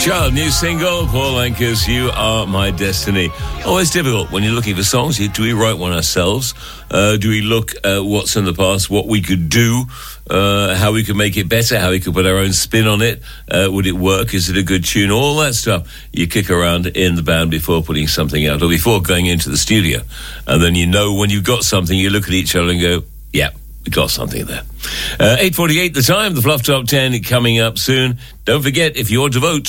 Child, new single, Paul Anka's You Are My Destiny. Always difficult when you're looking for songs. Do we write one ourselves? Do we look at what's in the past, what we could do, how we could make it better, how we could put our own spin on it? Would it work? Is it a good tune? All that stuff you kick around in the band before putting something out or before going into the studio. And then you know when you've got something, you look at each other and go, yeah, we got something there. 8:48 the time, the Fluff Top 10 coming up soon. Don't forget, if you're to vote,